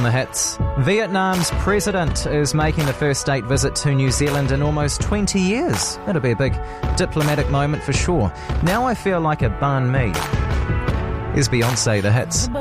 on the hits. Vietnam's president is making the first state visit to New Zealand in almost 20 years. It'll be a big diplomatic moment for sure. Now I feel like a banh mi. Here's Beyonce, the hits.